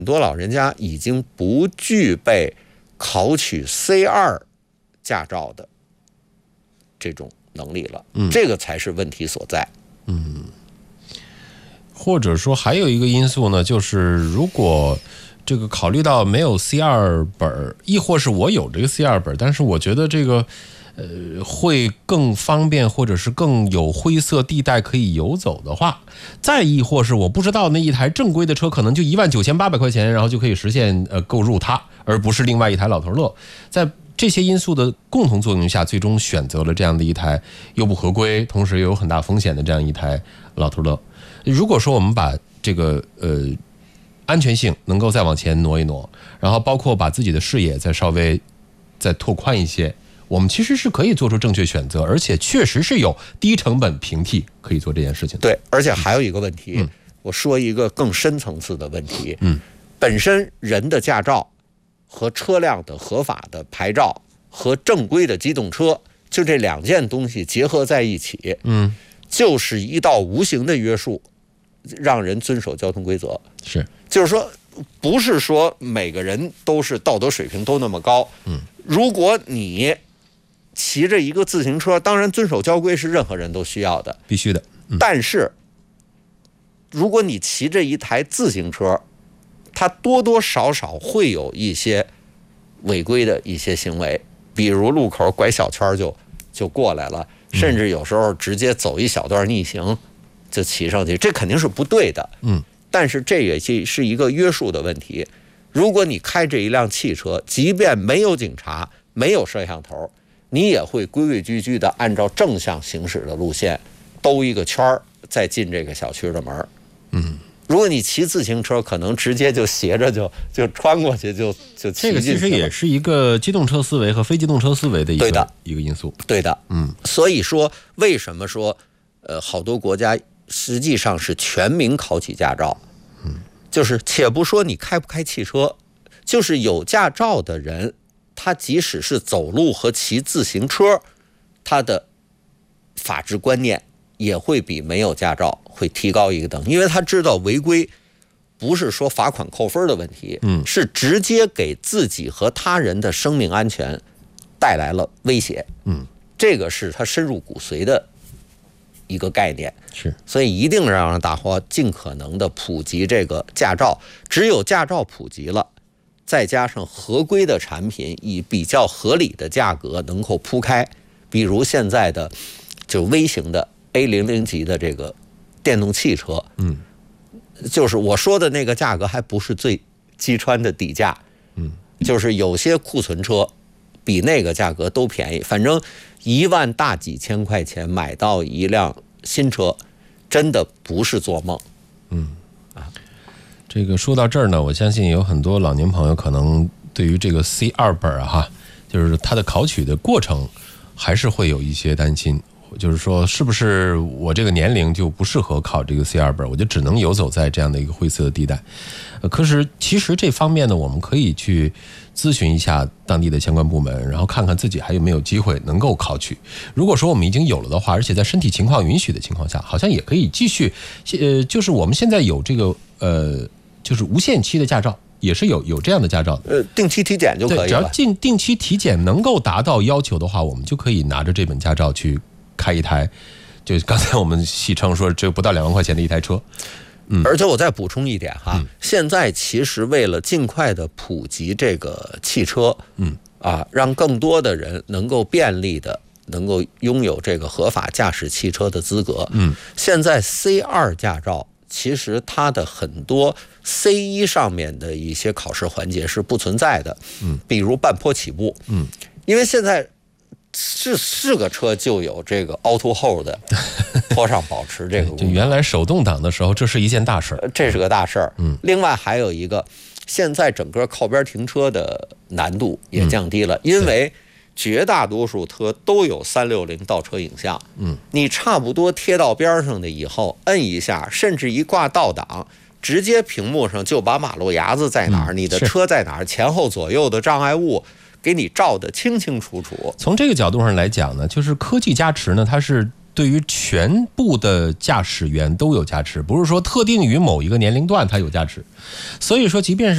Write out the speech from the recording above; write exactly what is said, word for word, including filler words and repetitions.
很多老人家已经不具备考取 C 二 驾照的这种能力了，嗯，这个才是问题所在。 嗯，或者说还有一个因素呢，就是如果这个考虑到没有 C 二 本，亦或是我有这个 C 二 本，但是我觉得这个呃会更方便，或者是更有灰色地带可以游走的话，再亦或是我不知道那一台正规的车可能就一万九千八百块钱，然后就可以实现呃购入它，而不是另外一台老头乐，在这些因素的共同作用下，最终选择了这样的一台又不合规，同时又有很大风险的这样一台老头乐。如果说我们把这个呃安全性能够再往前挪一挪，然后包括把自己的视野再稍微再拓宽一些，我们其实是可以做出正确选择，而且确实是有低成本平替可以做这件事情的。 对，而且还有一个问题，嗯、我说一个更深层次的问题， 嗯， 本身人的驾照和车辆的合法的牌照和正规的机动车，就这两件东西结合在一起， 嗯， 就是一道无形的约束，让人遵守交通规则。 是， 就是说，不是说每个人都是道德水平都那么高。 嗯， 如果你骑着一个自行车，当然遵守交规是任何人都需要的， 必须的。 嗯、但是，如果你骑着一台自行车，它多多少少会有一些违规的一些行为，比如路口拐小圈就就过来了，甚至有时候直接走一小段逆行就骑上去，这肯定是不对的。 嗯， 但是这也是一个约束的问题。如果你开着一辆汽车，即便没有警察，没有摄像头，你也会规规矩矩的按照正向行驶的路线兜一个圈儿，再进这个小区的门。 嗯。 如果你骑自行车，可能直接就斜着就就穿过去，就就骑进去了。 这个其实也是一个机动车思维和非机动车思维的一个对的一个因素。 对的， 嗯， 所以说为什么说呃好多国家实际上是全民考取驾照？ 嗯， 就是且不说你开不开汽车，就是有驾照的人，他即使是走路和骑自行车，他的法治观念也会比没有驾照会提高一个等，因为他知道违规不是说罚款扣分的问题， 嗯， 是直接给自己和他人的生命安全带来了威胁， 嗯， 这个是他深入骨髓的一个概念， 是， 所以一定要让大伙尽可能的普及这个驾照，只有驾照普及了，再加上合规的产品以比较合理的价格能够铺开，比如现在的就微型的A 零零 级的这个电动汽车， 嗯， 就是我说的那个价格还不是最击穿的底价， 嗯， 就是有些库存车比那个价格都便宜，反正一万大几千块钱买到一辆新车，真的不是做梦。 嗯，啊，这个说到这儿呢，我相信有很多老年朋友可能对于这个 C 二 本啊，哈，就是它的考取的过程还是会有一些担心。就是说，是不是我这个年龄就不适合考这个 C 二 本，我就只能游走在这样的一个灰色的地带？呃，可是其实这方面呢，我们可以去咨询一下当地的相关部门，然后看看自己还有没有机会能够考取。如果说我们已经有了的话，而且在身体情况允许的情况下，好像也可以继续。呃，就是我们现在有这个呃，就是无限期的驾照。也是有有这样的驾照的， 呃，定期体检就可以了。 只要定定期体检能够达到要求的话，我们就可以拿着这本驾照去开一台，就刚才我们戏称说这不到两万块钱的一台车。嗯， 而且我再补充一点哈， 嗯、 现在其实为了尽快的普及这个汽车， 嗯啊，让更多的人能够便利的能够拥有这个合法驾驶汽车的资格， 嗯， 现在 C 二 驾照其实它的很多 C 一 上面的一些考试环节是不存在的， 嗯， 比如半坡起步， 嗯， 因为现在是是个车就有这个 auto hold 的坡上保持这个功能， 就原来手动挡的时候，这是一件大事儿， 这是个大事儿。 嗯， 另外还有一个，现在整个靠边停车的难度也降低了，嗯、因为绝大多数车都有三六零倒车影像。 嗯， 你差不多贴到边上的以后，摁一下，甚至一挂倒档，直接屏幕上就把马路牙子在哪儿，嗯、你的车在哪儿，前后左右的障碍物给你照得清清楚楚。 从这个角度上来讲呢，就是科技加持呢，它是对于全部的驾驶员都有加持，不是说特定于某一个年龄段它有加持。所以说，即便是